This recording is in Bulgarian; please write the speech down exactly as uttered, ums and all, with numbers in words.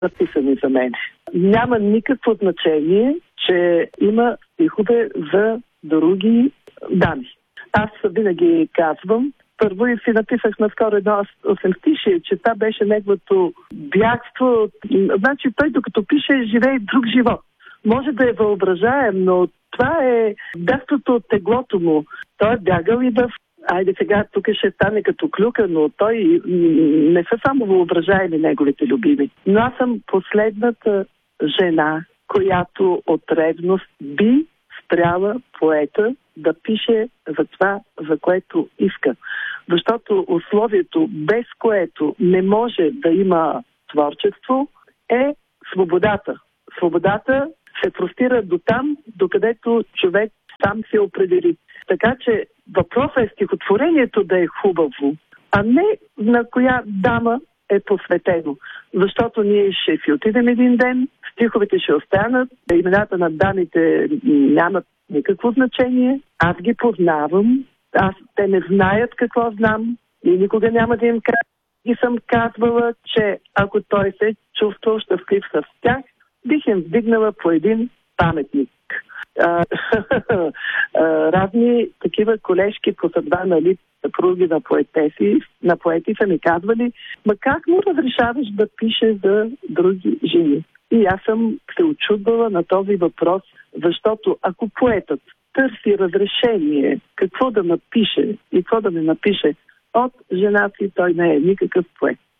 написани за мен. Няма никакво значение, че има стихове за други дами. Аз винаги казвам, първо и си написах наскоро едно осемстишие, че това беше неговото бягство. Значи той докато пише, живее друг живот. Може да е въображаем, но това е бягството от теглото му. Той е бягал и в... Айде сега, тук ще стане като клюка, но той не са само въображаеми неговите любими. Но аз съм последната жена, която от ревност би спряла поета да пише за това, за което иска. Защото условието, без което не може да има творчество, е свободата. Свободата се простира до там, докъдето човек сам се определи. Така че въпросът е стихотворението да е хубаво, а не на коя дама е посветено. Защото ние ще си отидем един ден, стиховете ще останат, имената на дамите нямат никакво значение. Аз ги познавам, аз, те не знаят какво знам и никога няма да им кажа. И съм казвала, че ако той се чувствал щастлив с тях, бих им вдигнала по един паметник. А, а, разни такива колежки по съдба, нали, съпруги на поетеси, на поети са ми казвали, ма как му разрешаваш да пише за други жени? И аз съм се очудвала на този въпрос, защото ако поетът търси разрешение какво да напише и какво да не напише от жена си, той не е никакъв поет.